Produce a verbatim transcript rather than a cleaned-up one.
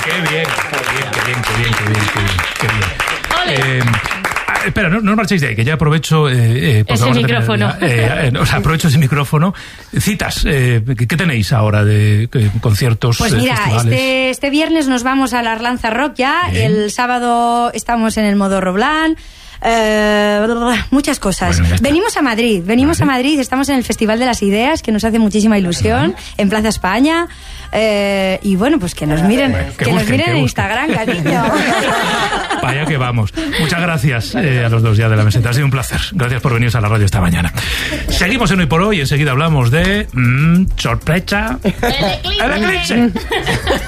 Qué bien, qué bien, qué bien, qué bien, qué bien, qué bien, qué bien. Eh, Espera, no, no os marchéis de ahí, que ya aprovecho... Eh, eh, ese micrófono. Tener, eh, eh, o sea, aprovecho ese micrófono. Citas, eh, ¿qué, ¿qué tenéis ahora de eh, conciertos, Pues mira, eh, este, este viernes nos vamos a la Arlanza Rock ya. Bien. El sábado estamos en el Modo Roblán. Eh, muchas cosas. Bueno, venimos a Madrid, venimos vale. a Madrid, estamos en el Festival de las Ideas, que nos hace muchísima ilusión, vale. en Plaza España. Eh, y bueno, pues que nos miren, bueno, que, que busquen, nos miren en Instagram, cariño. Para allá que vamos. Muchas gracias eh, a los dos ya de la meseta. Ha sido un placer. Gracias por venir a la radio esta mañana. Seguimos en Hoy por Hoy. Enseguida hablamos de... Mmm, sorpresa. El eclipse. El eclipse.